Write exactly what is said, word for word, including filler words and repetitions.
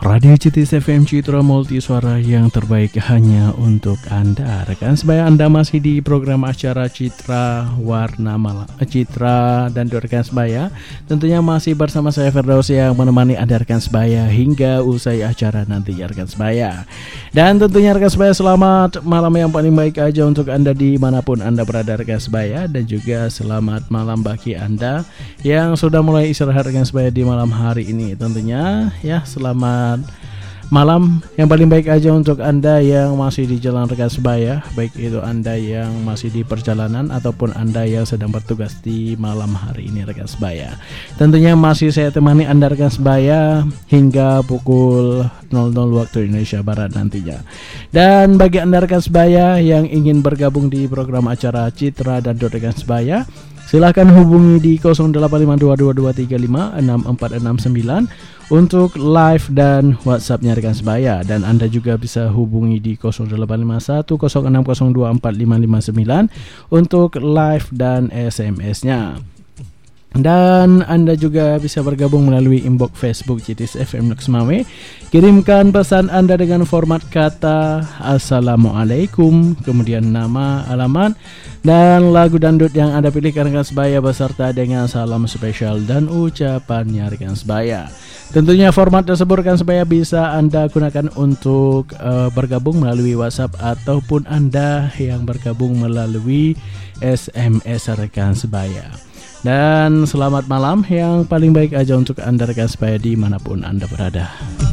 Radio C T S F M Citra Multi Suara yang terbaik hanya untuk Anda. Rekan sebaya, Anda masih di program acara Citra Warna Malam, Citra dan rekan sebaya. Tentunya masih bersama saya Firdaus yang menemani Anda rekan sebaya hingga usai acara nanti ya rekan sebaya. Dan tentunya rekan sebaya, selamat malam yang paling baik aja untuk Anda dimanapun Anda berada rekan sebaya. Dan juga selamat malam bagi Anda yang sudah mulai istirahat rekan sebaya di malam hari ini. Tentunya ya selamat malam yang paling baik aja untuk Anda yang masih di jalan rekan sebaya, baik itu Anda yang masih di perjalanan ataupun Anda yang sedang bertugas di malam hari ini rekan sebaya. Tentunya masih saya temani Anda rekan sebaya hingga pukul nol nol waktu Indonesia Barat nantinya. Dan bagi Anda rekan sebaya yang ingin bergabung di program acara Citra dan rekan sebaya, silakan hubungi di nol delapan lima dua dua dua tiga lima enam empat enam sembilan untuk live dan WhatsApp-nya rekan sebaya. Dan Anda juga bisa hubungi di nol delapan lima satu nol enam nol dua empat lima lima sembilan untuk live dan S M S-nya. Dan Anda juga bisa bergabung melalui inbox Facebook C T S F M Nuksmawe. Kirimkan pesan Anda dengan format kata Assalamualaikum, kemudian nama, alamat, dan lagu dangdut yang Anda pilihkan rekan sebaya beserta dengan salam spesial dan ucapannya rekan sebaya. Tentunya format tersebut rekan sebaya bisa Anda gunakan untuk uh, bergabung melalui WhatsApp ataupun Anda yang bergabung melalui S M S rekan sebaya. Dan selamat malam yang paling baik aja untuk Anda rekan sebaya dimanapun Anda berada.